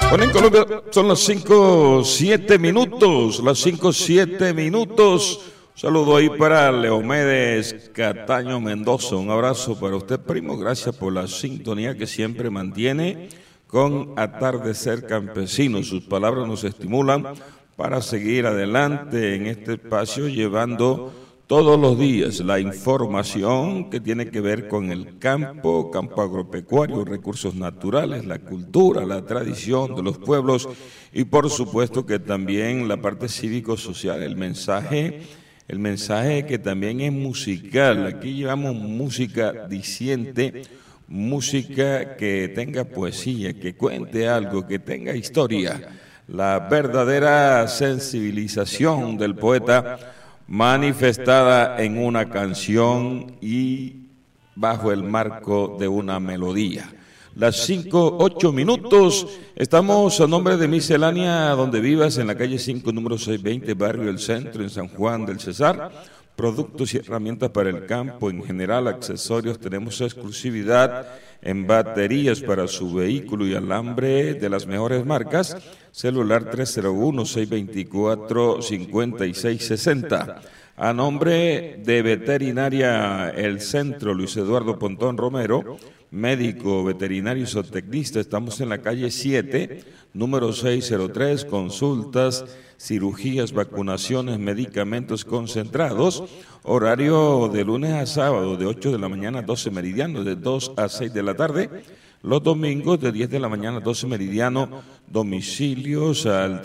Bueno, en Colombia son las 5:07 minutos, las 5:07 minutos. Saludo ahí para Leomedes Cataño Mendoza. Un abrazo para usted, primo. Gracias por la sintonía que siempre mantiene con Atardecer Campesino. Sus palabras nos estimulan para seguir adelante en este espacio, llevando todos los días la información que tiene que ver con el campo agropecuario, recursos naturales, la cultura, la tradición de los pueblos y por supuesto que también la parte cívico-social, el mensaje que también es musical. Aquí llevamos música diciente, música que tenga poesía, que cuente algo, que tenga historia, la verdadera sensibilización del poeta manifestada en una canción y bajo el marco de una melodía. Las 5:08 minutos, estamos a nombre de Miscelánea Donde Vivas, en la calle 5, número 620, barrio El Centro, en San Juan del Cesar. Productos y herramientas para el campo, en general accesorios, tenemos exclusividad en baterías para su vehículo y alambre de las mejores marcas. Celular 301-624-5660. A nombre de Veterinaria El Centro, Luis Eduardo Pontón Romero, médico veterinario y zootecnista. Estamos en la calle 7, número 603, consultas, cirugías, vacunaciones, medicamentos concentrados. Horario de lunes a sábado, de 8 de la mañana a 12 meridiano, de 2 a 6 de la tarde. Los domingos de 10 de la mañana a 12 meridiano, domicilios al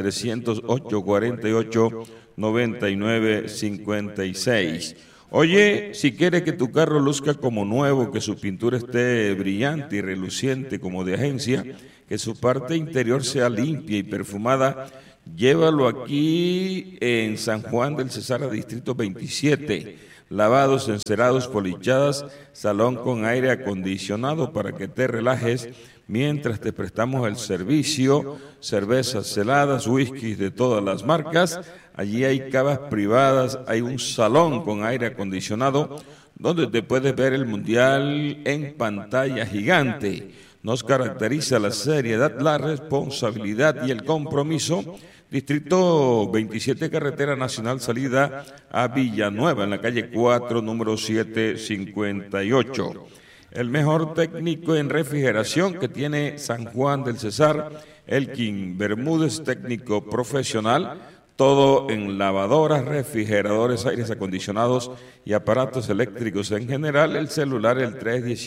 308-48-99-56. Oye, si quiere que tu carro luzca como nuevo, que su pintura esté brillante y reluciente como de agencia, que su parte interior sea limpia y perfumada, llévalo aquí en San Juan del Cesar, distrito 27. Lavados, encerados, polichadas, salón con aire acondicionado para que te relajes mientras te prestamos el servicio, cervezas heladas, whiskies de todas las marcas. Allí hay cavas privadas, hay un salón con aire acondicionado donde te puedes ver el mundial en pantalla gigante. Nos caracteriza la seriedad, la responsabilidad y el compromiso. Distrito 27, Carretera Nacional, salida a Villanueva, en la calle 4, número 758. El mejor técnico en refrigeración que tiene San Juan del Cesar, Elkin Bermúdez, técnico profesional, todo en lavadoras, refrigeradores, aires acondicionados y aparatos eléctricos en general. El celular, el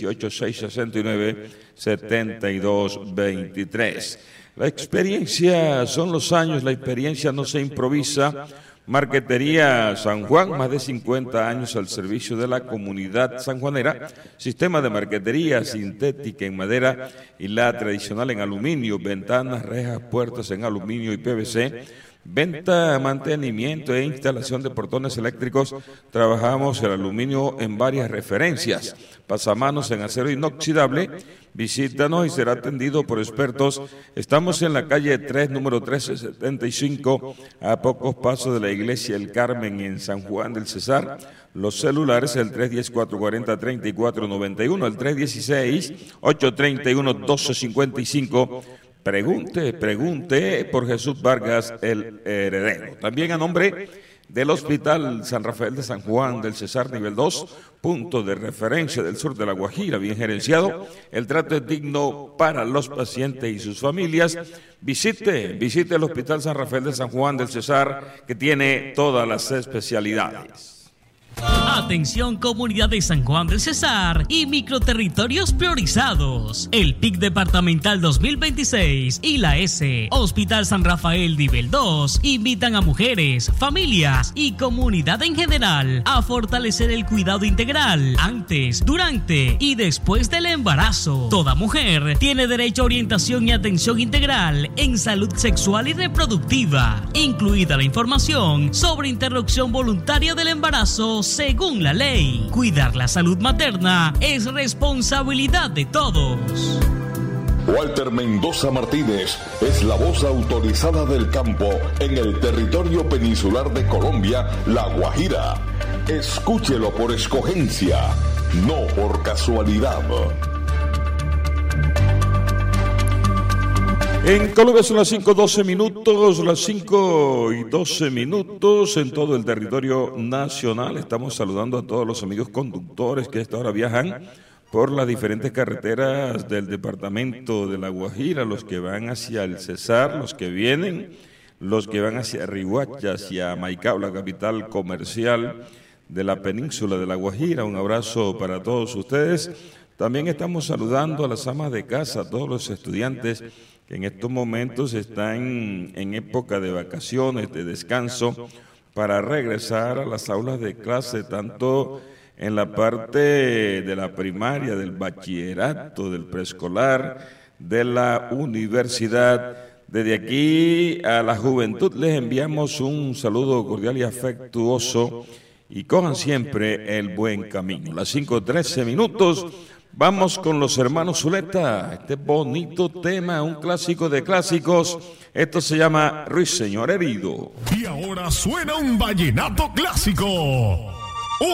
318-669-7223. La experiencia son los años, la experiencia no se improvisa. Marquetería San Juan, más de 50 años al servicio de la comunidad sanjuanera. Sistema de marquetería sintética en madera y la tradicional en aluminio. Ventanas, rejas, puertas en aluminio y PVC. Venta, mantenimiento e instalación de portones eléctricos. Trabajamos el aluminio en varias referencias. Pasamanos en acero inoxidable. Visítanos y será atendido por expertos. Estamos en la calle 3, número 1375, a pocos pasos de la iglesia El Carmen en San Juan del Cesar. Los celulares, el 310-440-3491, el 316-831-1255. Pregunte por Jesús Vargas, el heredero. También a nombre del Hospital San Rafael de San Juan del Cesar, nivel 2, punto de referencia del sur de La Guajira, bien gerenciado. El trato es digno para los pacientes y sus familias. Visite el Hospital San Rafael de San Juan del Cesar, que tiene todas las especialidades. Atención, comunidad de San Juan del Cesar y microterritorios priorizados. El PIC departamental 2026 y la S Hospital San Rafael nivel 2 invitan a mujeres, familias y comunidad en general a fortalecer el cuidado integral antes, durante y después del embarazo. Toda mujer tiene derecho a orientación y atención integral en salud sexual y reproductiva, incluida la información sobre interrupción voluntaria del embarazo según la ley. Cuidar la salud materna es responsabilidad de todos. Walter Mendoza Martínez es la voz autorizada del campo en el territorio peninsular de Colombia, La Guajira. Escúchelo por escogencia, no por casualidad. En Colombia son las 5:12 minutos, las 5:12 minutos en todo el territorio nacional. Estamos saludando a todos los amigos conductores que a esta hora viajan por las diferentes carreteras del departamento de La Guajira, los que van hacia el Cesar, los que vienen, los que van hacia Riohacha, hacia Maicao, la capital comercial de la península de La Guajira. Un abrazo para todos ustedes. También estamos saludando a las amas de casa, a todos los estudiantes que en estos momentos están en época de vacaciones, de descanso, para regresar a las aulas de clase, tanto en la parte de la primaria, del bachillerato, del preescolar, de la universidad. Desde aquí a la juventud les enviamos un saludo cordial y afectuoso y cojan siempre el buen camino. Las 5:13 minutos. Vamos con los hermanos Zuleta, este bonito tema, un clásico de clásicos. Esto se llama Ruiseñor Herido. Y ahora suena un vallenato clásico.